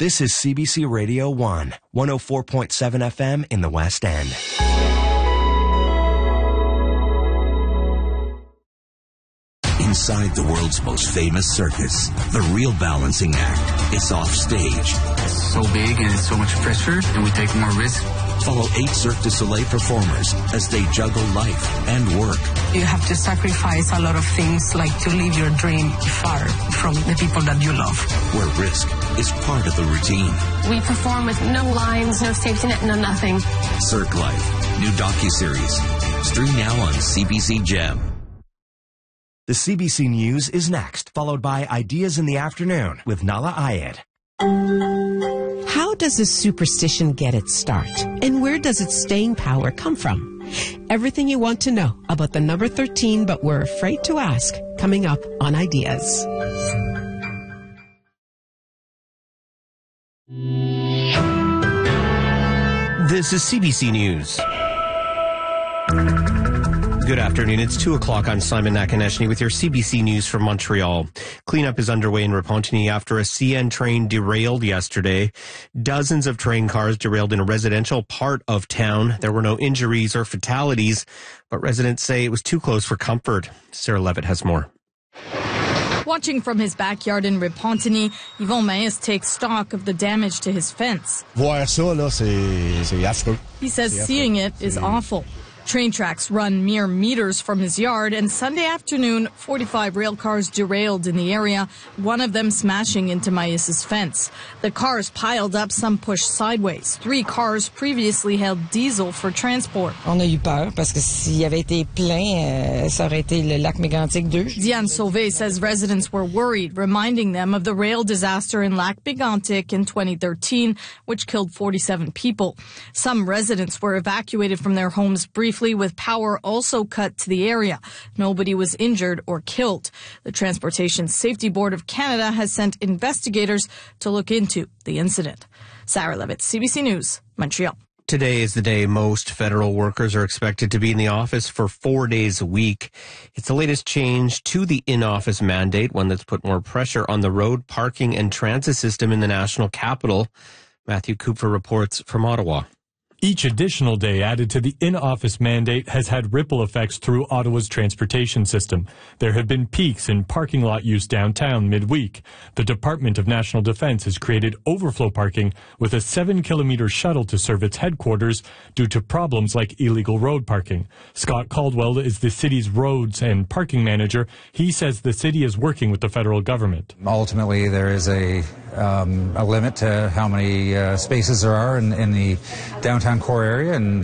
This is CBC Radio 1, 104.7 FM in the West End. Inside the world's most famous circus, the real balancing act is off stage. It's so big and it's so much pressure, and we take more risk. Follow 8 Cirque du Soleil performers as they juggle life and work. You have to sacrifice a lot of things, like to leave your dream far from the people that you love. Where risk is part of the routine. We perform with no lines, no safety net, no nothing. Cirque Life, new docuseries. Stream now on CBC Gem. The CBC News is next, followed by Ideas in the Afternoon with Nala Ayed. How does a superstition get its start? And where does its staying power come from? Everything you want to know about the number 13, but we're afraid to ask, coming up on Ideas. This is CBC News. Good afternoon. It's 2 o'clock. I'm Simon Nakaneshny with your CBC News from Montreal. Cleanup is underway in Repentigny after a CN train derailed yesterday. Dozens of train cars derailed in a residential part of town. There were no injuries or fatalities, but residents say it was too close for comfort. Sarah Levitt has more. Watching from his backyard in Repentigny, Yvon Maes takes stock of the damage to his fence. Voir ça, là, c'est affreux. He says seeing it is awful. Train tracks run mere meters from his yard, and Sunday afternoon, 45 rail cars derailed in the area, one of them smashing into Maes' fence. The cars piled up, some pushed sideways. 3 cars previously held diesel for transport. On a eu peur parce que s'il avait été plein, ça aurait été le lac Mégantic 2. Diane Sauvé says residents were worried, reminding them of the rail disaster in Lac Mégantic in 2013, which killed 47 people. Some residents were evacuated from their homes briefly, with power also cut to the area. Nobody was injured or killed. The Transportation Safety Board of Canada has sent investigators to look into the incident. Sarah Levitt, CBC News, Montreal. Today is the day most federal workers are expected to be in the office for 4 days a week. It's the latest change to the in-office mandate, one that's put more pressure on the road, parking, and transit system in the national capital. Matthew Kupfer reports from Ottawa. Each additional day added to the in-office mandate has had ripple effects through Ottawa's transportation system. There have been peaks in parking lot use downtown midweek. The Department of National Defence has created overflow parking with a 7-kilometer shuttle to serve its headquarters due to problems like illegal road parking. Scott Caldwell is the city's roads and parking manager. He says the city is working with the federal government. Ultimately, there is a limit to how many spaces there are in the downtown core area, and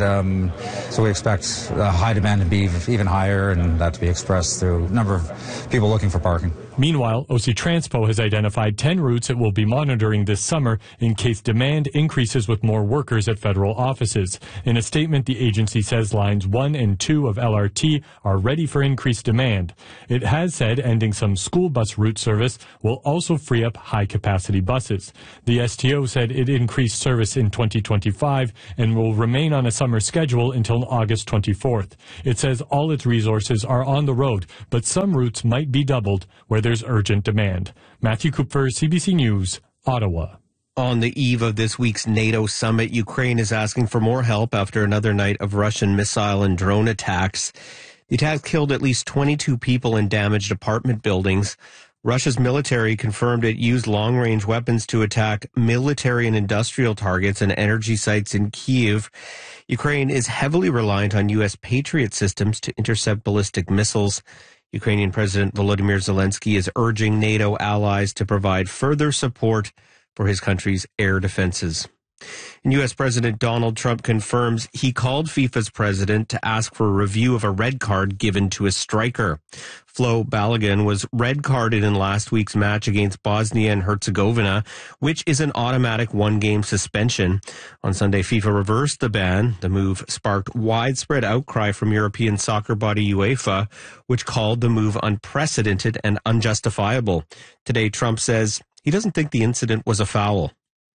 so we expect high demand to be even higher, and that to be expressed through a number of people looking for parking. Meanwhile, OC Transpo has identified 10 routes it will be monitoring this summer in case demand increases with more workers at federal offices. In a statement, the agency says lines 1 and 2 of LRT are ready for increased demand. It has said ending some school bus route service will also free up high-capacity buses. The STO said it increased service in 2025 and will remain on a summer schedule until August 24th. It says all its resources are on the road, but some routes might be doubled where there's urgent demand. Matthew Kupfer, CBC News, Ottawa. On the eve of this week's NATO summit, Ukraine is asking for more help after another night of Russian missile and drone attacks. The attacks killed at least 22 people and damaged apartment buildings. Russia's military confirmed it used long-range weapons to attack military and industrial targets and energy sites in Kyiv. Ukraine is heavily reliant on U.S. Patriot systems to intercept ballistic missiles. Ukrainian President Volodymyr Zelensky is urging NATO allies to provide further support for his country's air defenses. And U.S. President Donald Trump confirms he called FIFA's president to ask for a review of a red card given to a striker. Flo Balogun was red carded in last week's match against Bosnia and Herzegovina, which is an automatic one-game suspension. On Sunday, FIFA reversed the ban. The move sparked widespread outcry from European soccer body UEFA, which called the move unprecedented and unjustifiable. Today, Trump says he doesn't think the incident was a foul.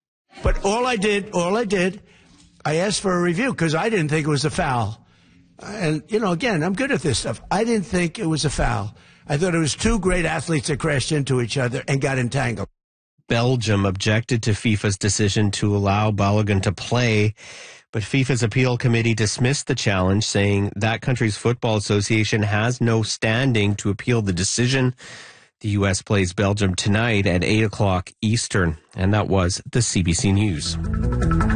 But all I did, I asked for a review because I didn't think it was a foul. And, again, I'm good at this stuff. I didn't think it was a foul. I thought it was two great athletes that crashed into each other and got entangled. Belgium objected to FIFA's decision to allow Balogun to play, but FIFA's appeal committee dismissed the challenge, saying that country's football association has no standing to appeal the decision. The U.S. plays Belgium tonight at 8 o'clock Eastern, and that was the CBC News.